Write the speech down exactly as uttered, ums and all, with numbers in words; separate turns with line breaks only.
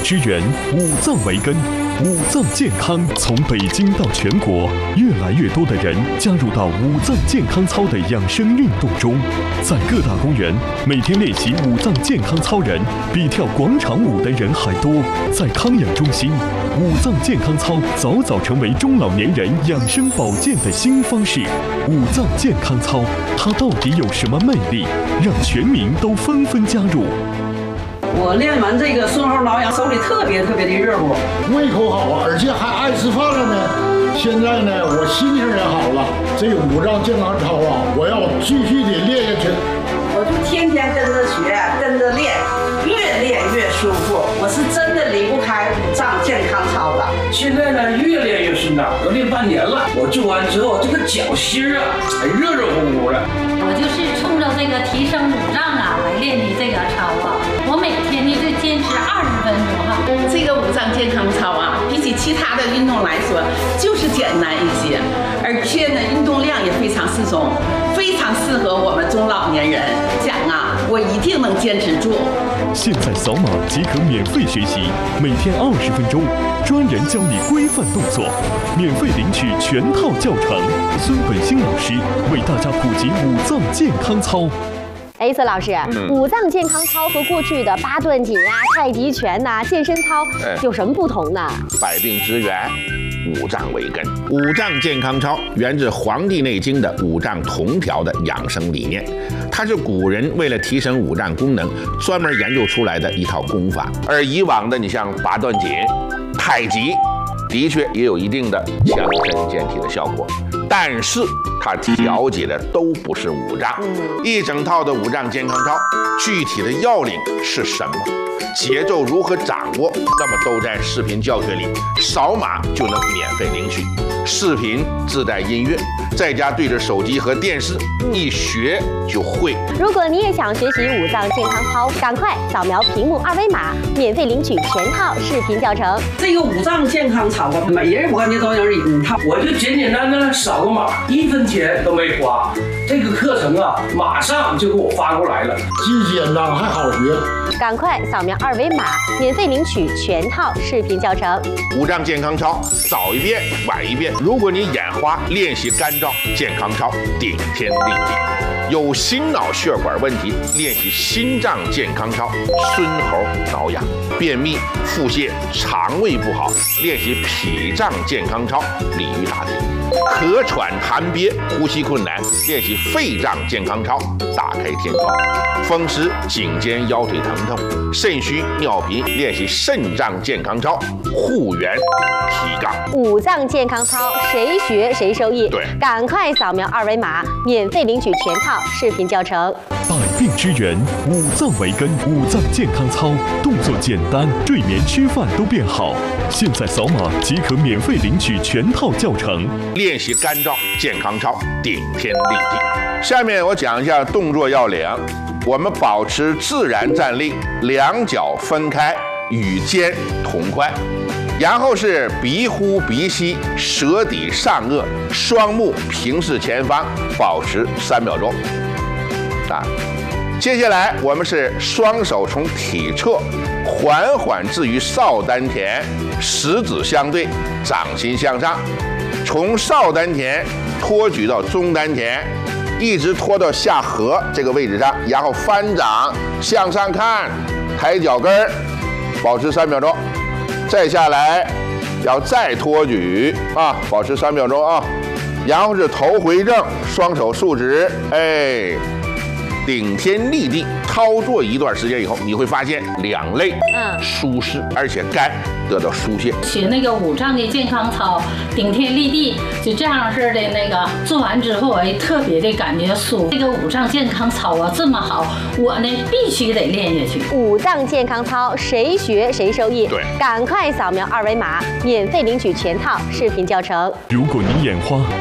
之源，五脏为根。五脏健康从北京到全国，越来越多的人加入到五脏健康操的养生运动中。在各大公园，每天练习五脏健康操人比跳广场舞的人还多。在康养中心，五脏健康操早早成为中老年人养生保健的新方式。五脏健康操，它到底有什么魅力，让全民都纷纷加入？
我练完这个顺后挠痒，手里特别特别的热乎，
胃口好啊，而且还爱吃饭了呢。现在呢，我心情也好了。这五脏健康操啊，我要继续的练下去。
我就天天跟着学，跟着练，越练越舒服。我是真的离不开五脏健康操的。
现在呢，越练越顺畅，都练半年了。我做完之后，这个脚心啊，还热热乎乎的。
我就是冲着这个提升五脏啊来练的这个操啊。我每天呢就坚持二十分钟哈。
这个五脏健康操啊，比起其他的运动来说，就是简单一些，而且呢，运动量也非常适中，非常适合我们中老年人。讲啊，我一定能坚持住。
现在扫码即可免费学习，每天二十分钟，专人教你规范动作，免费领取全套教程。孙本兴老师为大家普及五脏健康操。
哎，孙老师，嗯、五脏健康操和过去的八段锦啊、太极拳呐、啊、健身操有什么不同呢？
百病之源，五脏为根。五脏健康操源自《黄帝内经》的五脏同调的养生理念，它是古人为了提升五脏功能专门研究出来的一套功法。而以往的，你像八段锦、太极，的确也有一定的强身健体的效果，但是它调节的都不是五脏。一整套的五脏健康操，具体的要领是什么？节奏如何掌握？那么都在视频教学里，扫码就能免费领取。视频自带音乐，在家对着手机和电视一学就会。
如果你也想学习五脏健康操，赶快扫描屏幕二维码，免费领取全套视频教程。
这个五脏健康操啊，每人我感觉都有一套，
我就简简单单扫个码，一分钱都没花。这个课程啊，马上就给我发过来了，
既简单还好学。
赶快扫描二维码，免费领取全套视频教程。
五脏健康操，早一遍晚一遍。如果你眼花，练习干燥健康操，顶天立地。有心脑血管问题，练习心脏健康操，孙猴挠痒。便秘、腹泻、肠胃不好，练习脾脏健康操，鲤鱼打挺。咳喘痰憋、呼吸困难，练习肺脏健康操，打开天窗。风湿、颈肩、腰腿疼痛，肾虚、尿频，练习肾脏健康操，护元提杠。
五脏健康操，谁学谁受益。
对，
赶快扫描二维码，免费领取全套视频教程。
百病之源，五脏为根。五脏健康操，动作简单，睡眠、吃饭都变好。现在扫码即可免费领取全套教程。
练习干燥健康操，顶天立地。下面我讲一下动作要领。我们保持自然站立，两脚分开，与肩同宽。然后是鼻呼鼻吸，舌抵上颚，双目平视前方，保持三秒钟。啊，接下来我们是双手从体侧缓缓置于少丹田，食指相对，掌心向上，从少丹田托举到中丹田，一直拖到下颌这个位置上，然后翻掌向上看，抬脚跟儿，保持三秒钟。再下来，要再托举啊，保持三秒钟啊。然后是头回正，双手竖直，哎，顶天立地。操作一段时间以后，你会发现两肋嗯舒适，而且肝得到疏泄。
学那个五脏的健康操，顶天立地，就这样式的那个做完之后，哎，特别的感觉舒服。这个五脏健康操啊，这么好，我呢必须得练下去。
五脏健康操，谁学谁受益。
对，
赶快扫描二维码，免费领取全套视频教程。
如果你眼花，